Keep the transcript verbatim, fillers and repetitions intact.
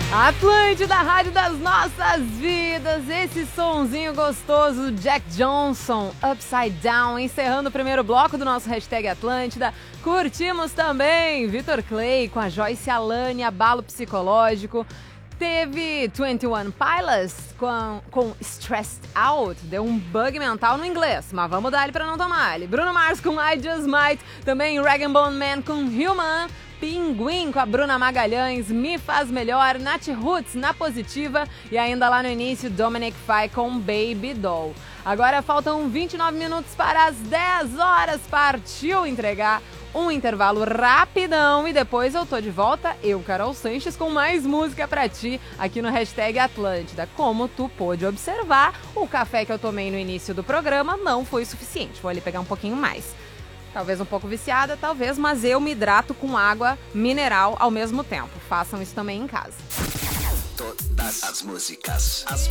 Atlântida, rádio das nossas vidas, esse sonzinho gostoso, Jack Johnson, Upside Down, encerrando o primeiro bloco do nosso hashtag Atlântida. Curtimos também Vitor Clay com a Joyce Alane, Abalo Psicológico. Teve twenty one Pilots com, com Stressed Out, deu um bug mental no inglês, mas vamos dar ele pra não tomar ele. Bruno Mars com I Just Might, também Rag and Bone Man com Human, Pinguim com a Bruna Magalhães, Me Faz Melhor, Nath Roots na Positiva e ainda lá no início Dominic Fike com Baby Doll. Agora faltam vinte e nove minutos para as dez horas, partiu entregar um intervalo rapidão e depois eu tô de volta, eu, Carol Sanches, com mais música pra ti aqui no hashtag Atlântida. Como tu pôde observar, o café que eu tomei no início do programa não foi suficiente, vou ali pegar um pouquinho mais. Talvez um pouco viciada, talvez, mas eu me hidrato com água mineral ao mesmo tempo. Façam isso também em casa. Todas as músicas, as